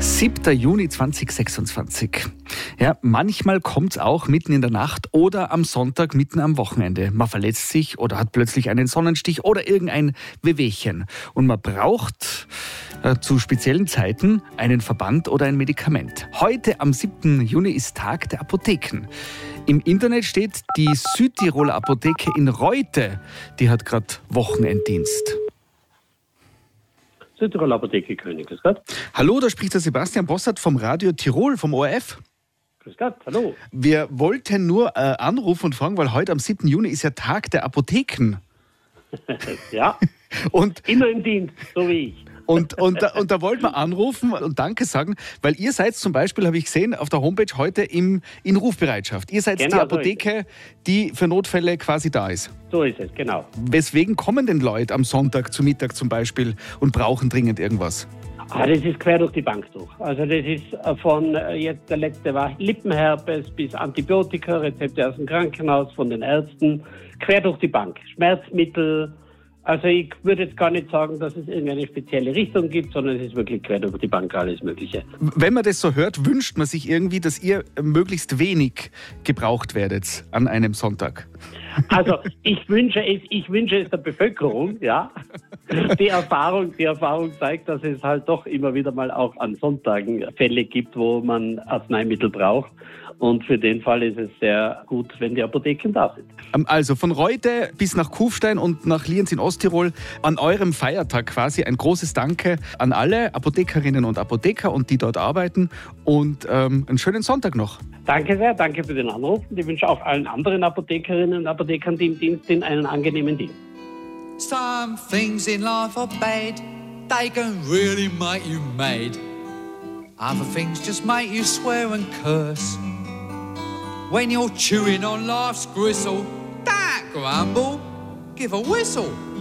7. Juni 2026. Ja, manchmal kommt es auch mitten in der Nacht oder am Sonntag mitten am Wochenende. Man verletzt sich oder hat plötzlich einen Sonnenstich oder irgendein Wehwehchen. Und man braucht zu speziellen Zeiten einen Verband oder ein Medikament. Heute am 7. Juni ist Tag der Apotheken. Im Internet steht, die Südtiroler Apotheke in Reute, die hat gerade Wochenenddienst. Südtiroler Apotheke König, grüß Gott. Hallo, da spricht der Sebastian Bossert vom Radio Tirol, vom ORF. Grüß Gott, hallo. Wir wollten nur anrufen und fragen, weil heute am 7. Juni ist ja Tag der Apotheken. Ja, Und immer im Dienst, so wie ich. Und da wollten wir anrufen und Danke sagen, weil ihr seid zum Beispiel, habe ich gesehen, auf der Homepage heute in Rufbereitschaft. Ihr seid Genau, die Apotheke, die für Notfälle quasi da ist. So ist es, genau. Weswegen kommen denn Leute am Sonntag zu Mittag zum Beispiel und brauchen dringend irgendwas? Das ist quer durch die Bank durch. Also das ist von jetzt der letzte war Lippenherpes bis Antibiotika, Rezepte aus dem Krankenhaus, von den Ärzten, quer durch die Bank. Schmerzmittel. Also ich würde jetzt gar nicht sagen, dass es irgendeine spezielle Richtung gibt, sondern es ist wirklich quer durch die Bank alles Mögliche. Wenn man das so hört, wünscht man sich irgendwie, dass ihr möglichst wenig gebraucht werdet an einem Sonntag. Also ich wünsche es der Bevölkerung, ja. Die Erfahrung zeigt, dass es halt doch immer wieder mal auch an Sonntagen Fälle gibt, wo man Arzneimittel braucht. Und für den Fall ist es sehr gut, wenn die Apotheken da sind. Also von Reute bis nach Kufstein und nach Lienz in Osttirol an eurem Feiertag quasi ein großes Danke an alle Apothekerinnen und Apotheker und die dort arbeiten und einen schönen Sonntag noch. Danke sehr, danke für den Anruf und ich wünsche auch allen anderen Apothekerinnen und Apothekern, die im Dienst sind, einen angenehmen Dienst. Some things in life are bad, they can really make you mad. Other things just make you swear and curse. When you're chewing on life's gristle, don't grumble, give a whistle.